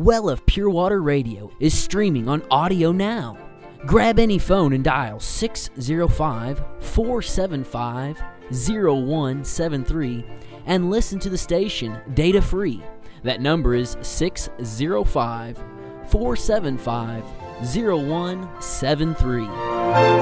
Well of Pure Water Radio is streaming on Audio Now. Grab any phone and dial 605-475-0173 and listen to the station data-free. That number is 605-475-0173.